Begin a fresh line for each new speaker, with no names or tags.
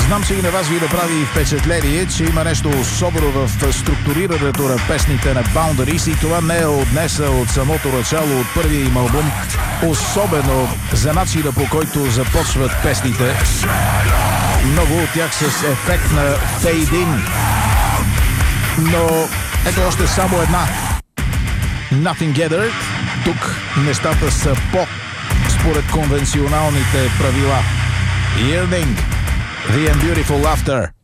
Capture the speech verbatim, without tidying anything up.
Знам, че и на вас ви направи впечатление, че има нещо особено в структурирането на песните на Boundaries, и това не е от днес, а от самото начало, от първия им албум, особено за начина, по който започват песните. Много от тях с ефект на фейд-ин, но ето още само една. Nothing Gathered. Тук нещата са по според конвенционалните правила. Yearning, The Beautiful Laughter.